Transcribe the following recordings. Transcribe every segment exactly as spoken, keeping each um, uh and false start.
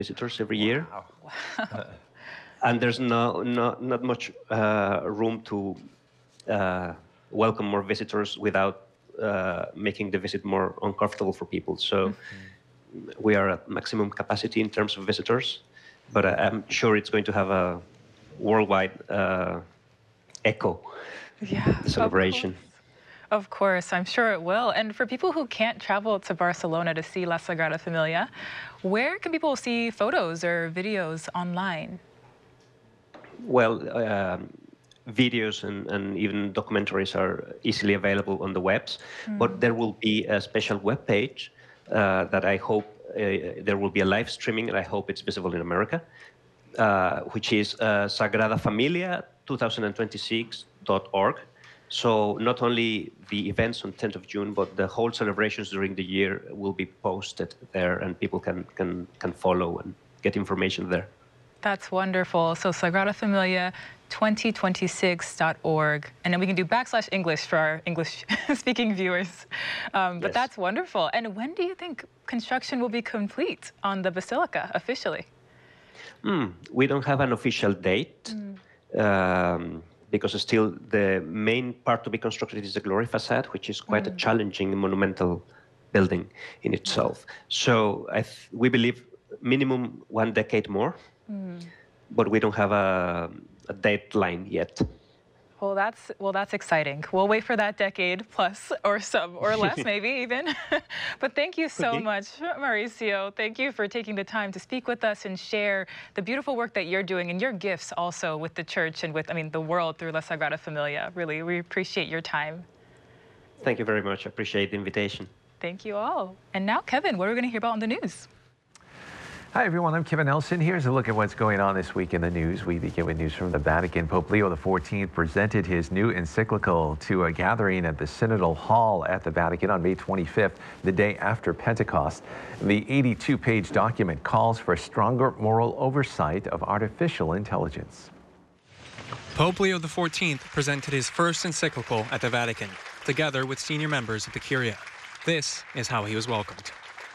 visitors every year. Wow. Wow. And there's no, no, not much uh, room to uh, welcome more visitors without uh, making the visit more uncomfortable for people. So mm-hmm. we are at maximum capacity in terms of visitors, but I'm sure it's going to have a worldwide uh, echo, Yeah, the celebration. Of course, I'm sure it will. And for people who can't travel to Barcelona to see La Sagrada Familia, where can people see photos or videos online? Well, um, videos and, and even documentaries are easily available on the webs, mm. but there will be a special web page uh, that I hope uh, there will be a live streaming, and I hope it's visible in America, uh, which is uh, sagrada familia twenty twenty-six dot org. So not only the events on tenth of June, but the whole celebrations during the year will be posted there, and people can, can, can follow and get information there. That's wonderful. So Sagrada Familia twenty twenty-six dot org. And then we can do backslash English for our English-speaking viewers. Um, but yes. That's wonderful. And when do you think construction will be complete on the Basilica officially? Mm, we don't have an official date. Mm. Um, because still the main part to be constructed is the glory facade, which is quite mm. a challenging monumental building in itself. So I th we believe minimum one decade more, mm. but we don't have a, a deadline yet. Well, that's well, that's exciting. We'll wait for that decade plus or some or less, maybe even. But thank you so much, Mauricio. Thank you for taking the time to speak with us and share the beautiful work that you're doing and your gifts also with the church and with, I mean, the world through La Sagrada Familia. Really, we appreciate your time. Thank you very much. I appreciate the invitation. Thank you all. And now, Kevin, what are we going to hear about on the news? Hi, everyone. I'm Kevin Nelson. Here's a look at what's going on this week in the news. We begin with news from the Vatican. Pope Leo the fourteenth presented his new encyclical to a gathering at the Synodal Hall at the Vatican on May twenty-fifth, the day after Pentecost. The eighty-two page document calls for stronger moral oversight of artificial intelligence. Pope Leo the fourteenth presented his first encyclical at the Vatican, together with senior members of the Curia. This is how he was welcomed.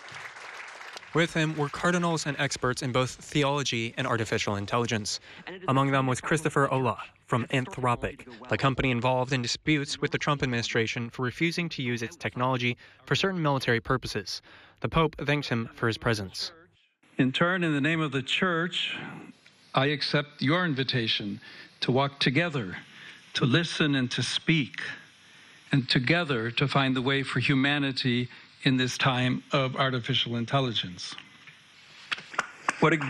With him were cardinals and experts in both theology and artificial intelligence. Among them was Christopher Olah from Anthropic, the company involved in disputes with the Trump administration for refusing to use its technology for certain military purposes. The Pope thanked him for his presence. In turn, in the name of the Church, I accept your invitation to walk together, to listen and to speak, and together to find the way for humanity in this time of artificial intelligence. What a,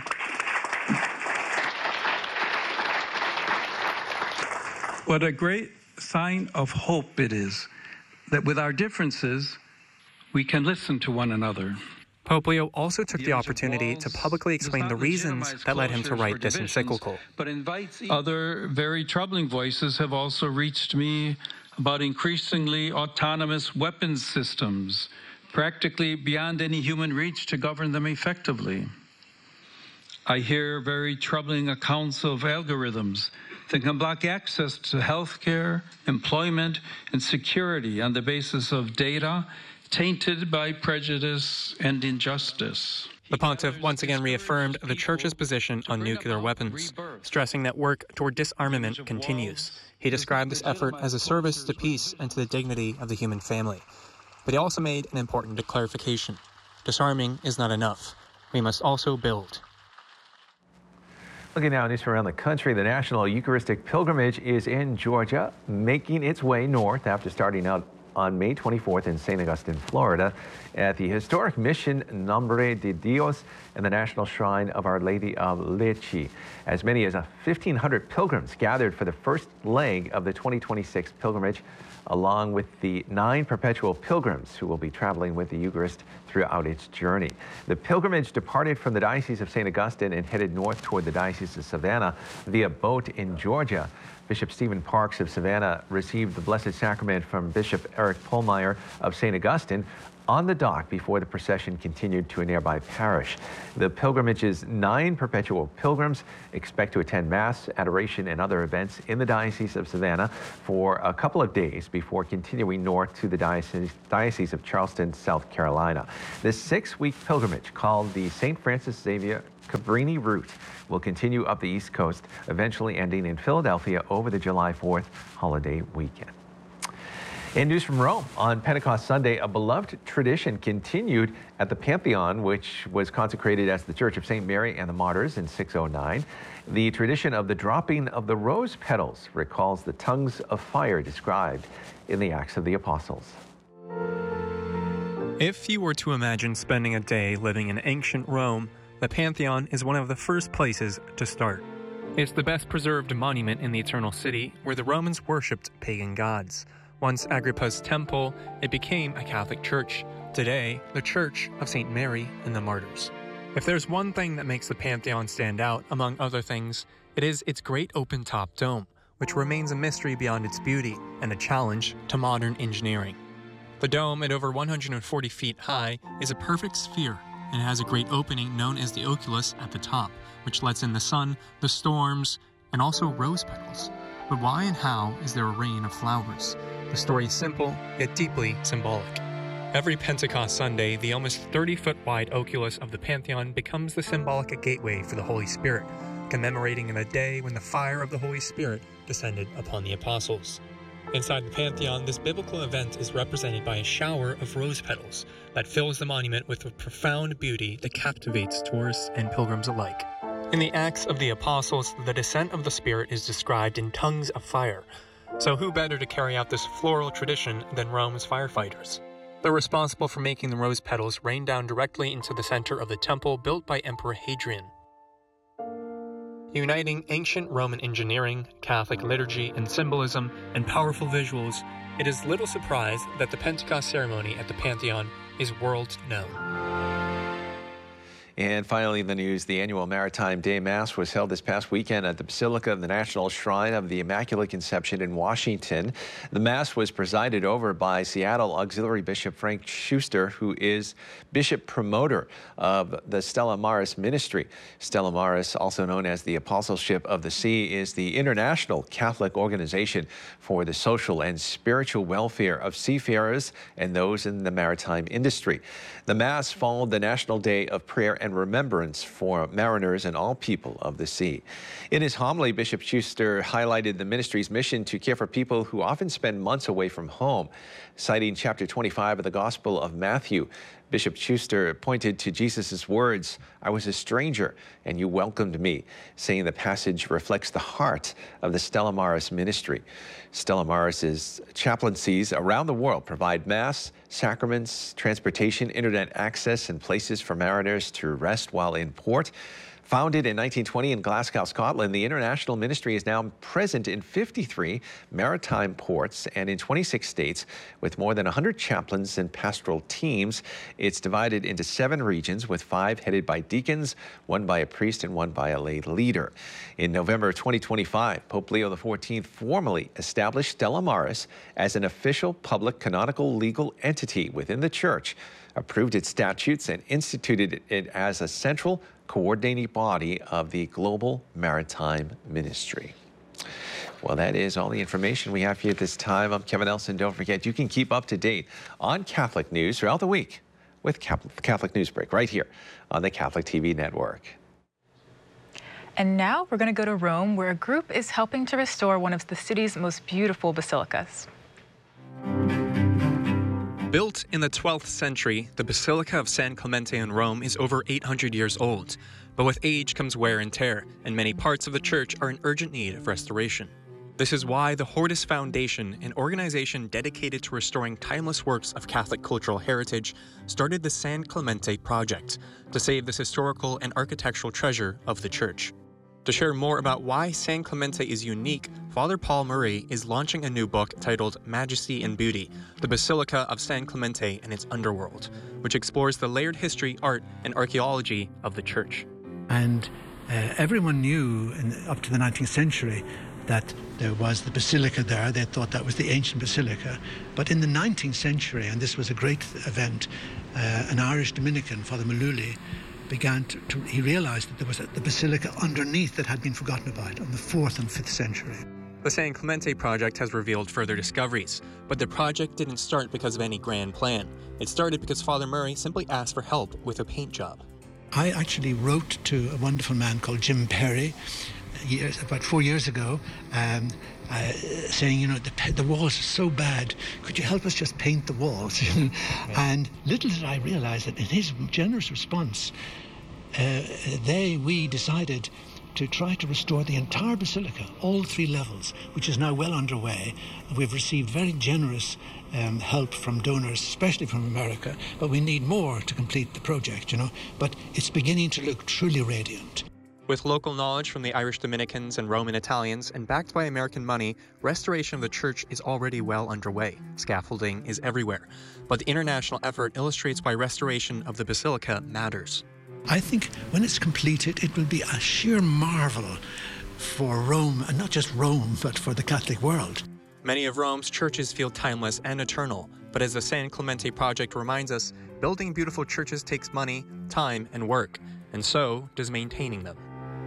what a great sign of hope it is that with our differences, we can listen to one another. Pope Leo also took the opportunity to publicly explain the reasons that led him to write this encyclical. But invites other very troubling voices have also reached me about increasingly autonomous weapons systems, practically beyond any human reach to govern them effectively. I hear very troubling accounts of algorithms that can block access to healthcare, employment, and security on the basis of data tainted by prejudice and injustice. The pontiff once again reaffirmed the Church's position on nuclear weapons, stressing that work toward disarmament continues. He described this effort as a service to peace and to the dignity of the human family. But he also made an important clarification. Disarming is not enough. We must also build. Looking now at news from around the country, the National Eucharistic Pilgrimage is in Georgia, making its way north after starting out on May twenty-fourth in Saint Augustine, Florida, at the historic Mission Nombre de Dios and the National Shrine of Our Lady of Leche. As many as fifteen hundred pilgrims gathered for the first leg of the twenty twenty-six pilgrimage, along with the nine perpetual pilgrims who will be traveling with the Eucharist throughout its journey. The pilgrimage departed from the Diocese of Saint Augustine and headed north toward the Diocese of Savannah via boat in Georgia. Bishop Stephen Parks of Savannah received the Blessed Sacrament from Bishop Eric Pohlmeyer of Saint Augustine on the dock before the procession continued to a nearby parish. The pilgrimage's nine perpetual pilgrims expect to attend Mass, adoration, and other events in the Diocese of Savannah for a couple of days before continuing north to the Diocese, Diocese of Charleston, South Carolina. This six-week pilgrimage, called the Saint Francis Xavier Cabrini route will continue up the East Coast, eventually ending in Philadelphia over the July fourth holiday weekend. In news from Rome, on Pentecost Sunday, a beloved tradition continued at the Pantheon, which was consecrated as the Church of Saint Mary and the Martyrs in six oh nine. The tradition of the dropping of the rose petals recalls the tongues of fire described in the Acts of the Apostles. If you were to imagine spending a day living in ancient Rome, the Pantheon is one of the first places to start. It's the best preserved monument in the Eternal City, where the Romans worshipped pagan gods. Once Agrippa's temple, it became a Catholic church. Today, the Church of Saint Mary and the Martyrs. If there's one thing that makes the Pantheon stand out, among other things, it is its great open-top dome, which remains a mystery beyond its beauty and a challenge to modern engineering. The dome, at over one hundred forty feet high, is a perfect sphere and has a great opening known as the oculus at the top, which lets in the sun, the storms, and also rose petals. But why and how is there a rain of flowers? The story is simple, yet deeply symbolic. Every Pentecost Sunday, the almost thirty-foot wide oculus of the Pantheon becomes the symbolic gateway for the Holy Spirit, commemorating the day when the fire of the Holy Spirit descended upon the apostles. Inside the Pantheon, this biblical event is represented by a shower of rose petals that fills the monument with a profound beauty that captivates tourists and pilgrims alike. In the Acts of the Apostles, the descent of the Spirit is described in tongues of fire. So who better to carry out this floral tradition than Rome's firefighters? They're responsible for making the rose petals rain down directly into the center of the temple built by Emperor Hadrian. Uniting ancient Roman engineering, Catholic liturgy and symbolism, and powerful visuals, it is little surprise that the Pentecost ceremony at the Pantheon is world known. And finally, in the news, the annual Maritime Day Mass was held this past weekend at the Basilica of the National Shrine of the Immaculate Conception in Washington. The Mass was presided over by Seattle Auxiliary Bishop Frank Schuster, who is Bishop Promoter of the Stella Maris Ministry. Stella Maris, also known as the Apostleship of the Sea, is the international Catholic organization for the social and spiritual welfare of seafarers and those in the maritime industry. The Mass followed the National Day of Prayer and remembrance for mariners and all people of the sea. In his homily, Bishop Schuster highlighted the ministry's mission to care for people who often spend months away from home. Citing chapter twenty-five of the Gospel of Matthew, Bishop Schuster pointed to Jesus' words, "I was a stranger, and you welcomed me," saying the passage reflects the heart of the Stella Maris ministry. Stella Maris's chaplaincies around the world provide Mass, sacraments, transportation, internet access, and places for mariners to rest while in port. Founded in nineteen twenty in Glasgow, Scotland, the international ministry is now present in fifty-three maritime ports and in twenty-six states with more than one hundred chaplains and pastoral teams. It's divided into seven regions with five headed by deacons, one by a priest and one by a lay leader. In November twenty twenty-five, Pope Leo the fourteenth formally established Stella Maris as an official public canonical legal entity within the Church, approved its statutes, and instituted it as a central coordinating body of the global maritime ministry. Well, that is all the information we have for you at this time. I'm Kevin Nelson. Don't forget, you can keep up to date on Catholic news throughout the week with Catholic Newsbreak right here on the Catholic T V network. And now we're going to go to Rome, where a group is helping to restore one of the city's most beautiful basilicas. Built in the twelfth century, the Basilica of San Clemente in Rome is over eight hundred years old. But with age comes wear and tear, and many parts of the church are in urgent need of restoration. This is why the Hortus Foundation, an organization dedicated to restoring timeless works of Catholic cultural heritage, started the San Clemente Project to save this historical and architectural treasure of the church. To share more about why San Clemente is unique, Father Paul Murray is launching a new book titled Majesty and Beauty, The Basilica of San Clemente and its Underworld, which explores the layered history, art, and archaeology of the church. And uh, everyone knew in, up to the nineteenth century that there was the basilica there. They thought that was the ancient basilica. But in the nineteenth century, and this was a great event, uh, an Irish Dominican, Father Maluli, began to, to, he realized that there was a, the basilica underneath that had been forgotten about in the fourth and fifth century. The San Clemente Project has revealed further discoveries, but the project didn't start because of any grand plan. It started because Father Murray simply asked for help with a paint job. I actually wrote to a wonderful man called Jim Perry years, about four years ago, um, uh, saying, you know, the, the walls are so bad. Could you help us just paint the walls? And little did I realize that in his generous response, uh, they, we decided to try to restore the entire basilica, all three levels, which is now well underway. We've received very generous um, help from donors, especially from America, but we need more to complete the project, you know. But it's beginning to look truly radiant. With local knowledge from the Irish Dominicans and Roman Italians and backed by American money, restoration of the church is already well underway. Scaffolding is everywhere. But the international effort illustrates why restoration of the basilica matters. I think when it's completed, it will be a sheer marvel for Rome, and not just Rome, but for the Catholic world. Many of Rome's churches feel timeless and eternal, but as the San Clemente project reminds us, building beautiful churches takes money, time, and work, and so does maintaining them.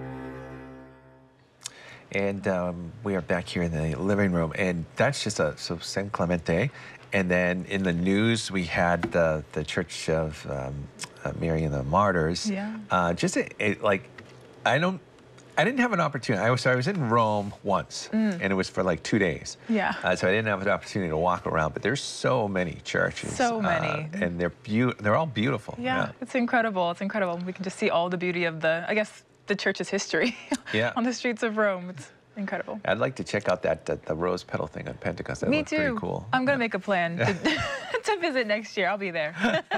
And um, we are back here in the living room, and that's just a so San Clemente. And then in the news, we had the the Church of um, uh, Mary and the Martyrs. Yeah. Uh, just a, it, like, I don't, I didn't have an opportunity. I was I was in Rome once, mm. and it was for like two days. Yeah. Uh, so I didn't have an opportunity to walk around. But there's so many churches. So many. Uh, and they're beau They're all beautiful. Yeah, yeah, it's incredible. It's incredible. We can just see all the beauty of the, I guess, the church's history. Yeah. On the streets of Rome. It's incredible. I'd like to check out that, that the rose petal thing on Pentecost. That Me looks too. pretty cool. I'm gonna yeah. make a plan to, to visit next year. I'll be there.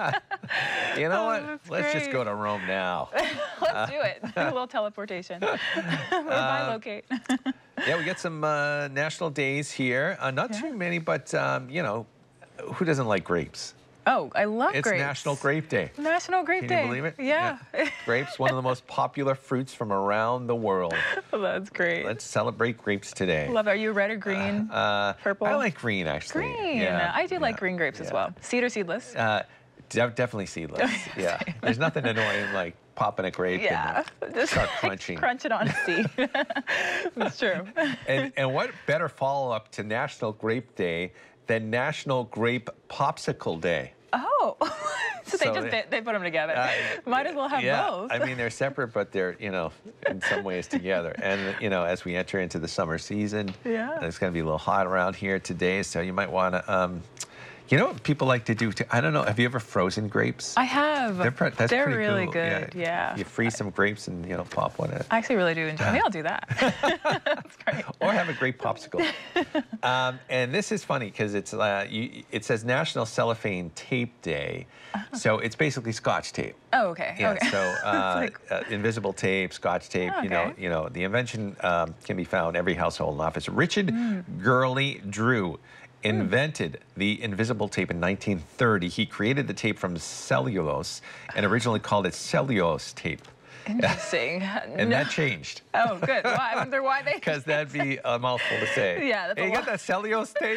You know Oh, what? that's Let's just great. go to Rome now. Let's Uh, do it. A little teleportation. Or bilocate. Yeah, we got some uh, national days here. Uh, not Yeah. too many, but um, you know, who doesn't like grapes? Oh, I love It's grapes. National Grape Day. National Grape Can Day. you believe it? Yeah. Grapes, one of the most popular fruits from around the world. That's great. Let's celebrate grapes today. Love it. Are you red or green? Uh, Purple? I like green, actually. Green. Yeah, I do like yeah, green grapes as yeah. well. Seed or seedless? Uh, de definitely seedless. Yeah. There's nothing annoying like popping a grape Yeah. and Just start crunching. crunch it on a seed. It's true. And, and what better follow-up to National Grape Day than National Grape Popsicle Day? Oh. So they So just they- they put them together. Uh, Might as well have yeah, both. I mean, they're separate, but they're, you know, in some ways together. And, you know, as we enter into the summer season, Yeah. it's going to be a little hot around here today, so you might want to, um, you know what people like to do? Too? I don't know. Have you ever frozen grapes? I have. They're, pre that's They're pretty really cool. good. Yeah. You freeze some grapes and, you know, pop one in. I actually really do enjoy. Maybe I'll do that. That's great. Or have a grape popsicle. um, and this is funny because it's uh, you, it says National Cellophane Tape Day. So it's basically Scotch tape. Oh, okay. Yeah, okay. so uh, like- uh, invisible tape, Scotch tape, you know, Okay. you know, the invention um, can be found in every household and office. Richard Mm. Gurley Drew invented the invisible tape in nineteen thirty. He created the tape from cellulose and originally called it cellulose tape. Interesting. And No. that changed. Oh, good. Why? I wonder why they. Because that'd be a mouthful to say. Yeah, that's hey, a you got lot. that cellulose tape?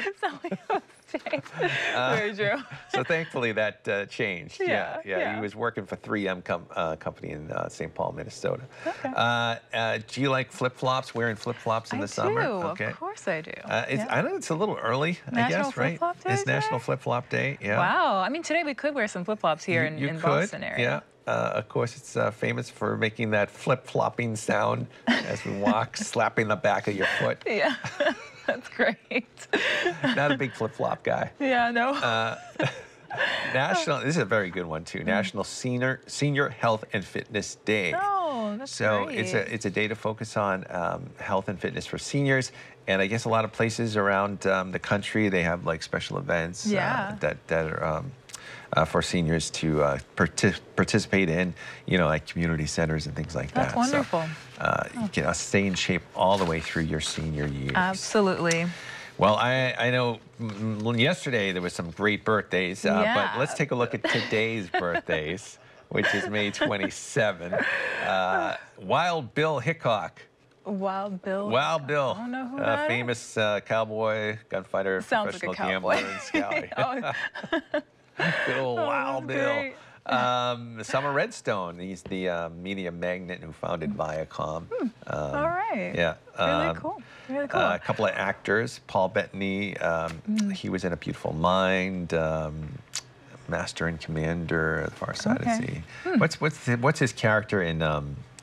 Uh, Very true. So thankfully that uh, changed. Yeah, Yeah, yeah, yeah. He was working for three M com uh, company in uh, Saint Paul, Minnesota. Okay. Uh, uh, do you like flip-flops, wearing flip-flops in I the summer? do. Okay. Of course I do. Uh, it's, Yeah. I know it's a little early, I National guess, right? Flip-Flop Day It's National today? Flip-Flop Day, yeah. Wow. I mean, today we could wear some flip-flops here You, in, you in could, Boston area. yeah. Uh, of course, it's uh, famous for making that flip-flopping sound as we walk, slapping the back of your foot. Yeah. That's great. Not a big flip-flop guy. Yeah, no. Uh, National, this is a very good one too. National Senior Senior Health and Fitness Day. Oh, that's So great. it's a it's a day to focus on um, health and fitness for seniors, and I guess a lot of places around um, the country they have like special events Yeah. uh, that that are um, uh, for seniors to uh, partic participate in, you know, like community centers and things like That's that. wonderful. So, uh, you can uh, stay in shape all the way through your senior years. Absolutely. Well, I, I know mm, yesterday there was some great birthdays, uh, Yeah. but let's take a look at today's birthdays, which is May twenty-seventh. Uh, Wild Bill Hickok. Wild Bill. Wild Bill, I don't know who uh, that is. famous uh, cowboy, gunfighter, Sounds like a professional cowboy. gambler, and scout. Oh, Good old Oh, Wild that's Bill. great. Um, Summer Redstone, he's the uh, media magnate who founded Viacom. Um, all right. Yeah. Really um, cool. Really cool. Uh, a couple of actors, Paul Bettany, um, Mm. he was in A Beautiful Mind. Um, master and commander of the far side Okay. of the sea. Hmm. What's what's what's his character in um,